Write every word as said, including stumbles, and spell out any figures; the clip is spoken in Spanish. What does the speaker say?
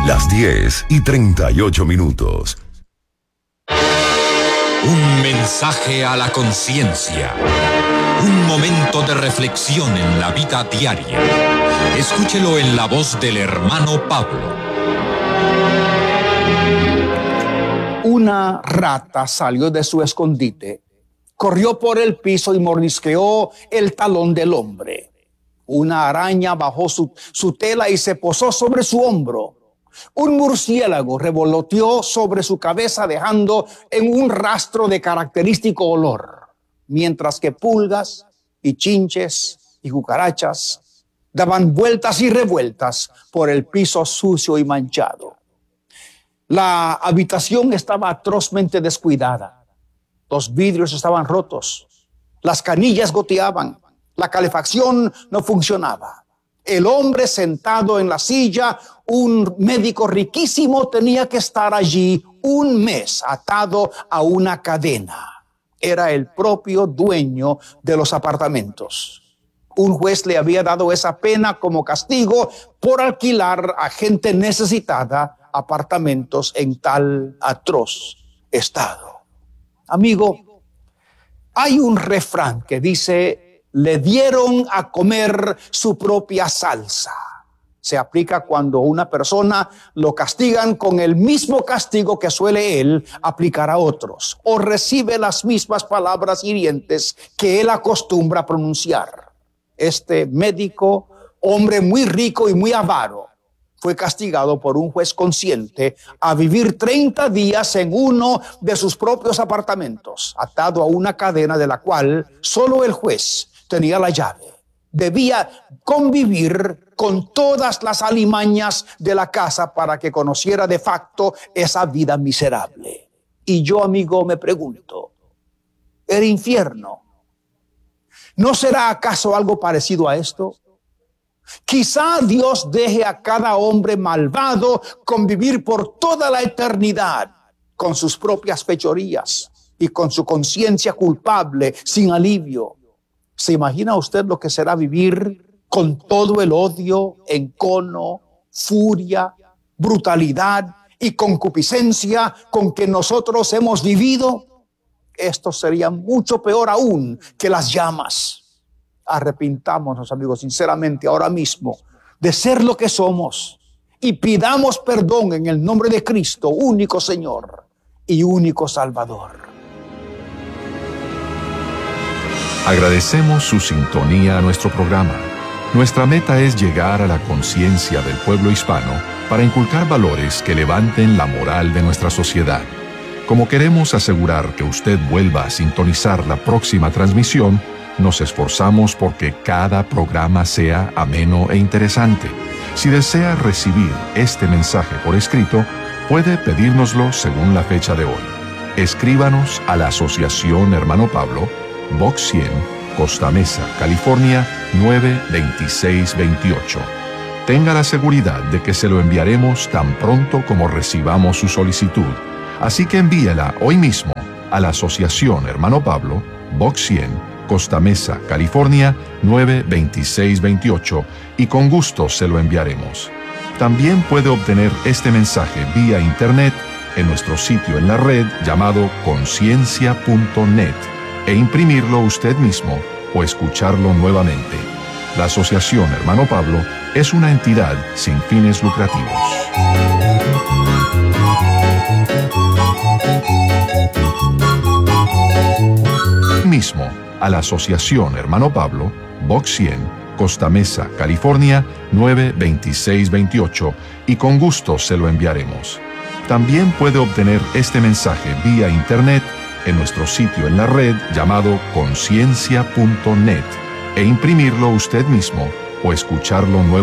Las diez y treinta y ocho minutos. Un mensaje a la conciencia. Un momento de reflexión en la vida diaria. Escúchelo en la voz del hermano Pablo. Una rata salió de su escondite, corrió por el piso y mordisqueó el talón del hombre. Una araña bajó su, su tela y se posó sobre su hombro. Un murciélago revoloteó sobre su cabeza dejando en un rastro de característico olor, mientras que pulgas y chinches y cucarachas daban vueltas y revueltas por el piso sucio y manchado. La habitación estaba atrozmente descuidada. Los vidrios estaban rotos, las canillas goteaban, la calefacción no funcionaba. El hombre sentado en la silla, un médico riquísimo, tenía que estar allí un mes atado a una cadena. Era el propio dueño de los apartamentos. Un juez le había dado esa pena como castigo por alquilar a gente necesitada apartamentos en tal atroz estado. Amigo, hay un refrán que dice: le dieron a comer su propia salsa. Se aplica cuando una persona lo castigan con el mismo castigo que suele él aplicar a otros, o recibe las mismas palabras hirientes que él acostumbra pronunciar. Este médico, hombre muy rico y muy avaro, fue castigado por un juez consciente a vivir treinta días en uno de sus propios apartamentos, atado a una cadena de la cual solo el juez tenía la llave. Debía convivir con todas las alimañas de la casa para que conociera de facto esa vida miserable. Y yo, amigo, me pregunto, ¿el infierno no será acaso algo parecido a esto? Quizá Dios deje a cada hombre malvado convivir por toda la eternidad con sus propias fechorías y con su conciencia culpable sin alivio. ¿Se imagina usted lo que será vivir con todo el odio, encono, furia, brutalidad y concupiscencia con que nosotros hemos vivido? Esto sería mucho peor aún que las llamas. Arrepintámonos, amigos, sinceramente ahora mismo de ser lo que somos y pidamos perdón en el nombre de Cristo, único Señor y único Salvador. Agradecemos su sintonía a nuestro programa. Nuestra meta es llegar a la conciencia del pueblo hispano para inculcar valores que levanten la moral de nuestra sociedad. Como queremos asegurar que usted vuelva a sintonizar la próxima transmisión, nos esforzamos porque cada programa sea ameno e interesante. Si desea recibir este mensaje por escrito, puede pedírnoslo según la fecha de hoy. Escríbanos a la Asociación Hermano Pablo, Box cien, Costa Mesa, California, nueve dos seis dos ocho. Tenga la seguridad de que se lo enviaremos tan pronto como recibamos su solicitud. Así que envíela hoy mismo a la Asociación Hermano Pablo, Box cien, Costa Mesa, California, nueve dos seis dos ocho, y con gusto se lo enviaremos. También puede obtener este mensaje vía internet en nuestro sitio en la red llamado conciencia punto net e imprimirlo usted mismo o escucharlo nuevamente. La Asociación Hermano Pablo es una entidad sin fines lucrativos. Mismo a la Asociación Hermano Pablo, Box cien, Costa Mesa, California, nueve dos seis dos ocho, y con gusto se lo enviaremos. También puede obtener este mensaje vía internet en nuestro sitio en la red llamado conciencia punto net e imprimirlo usted mismo o escucharlo nuevamente.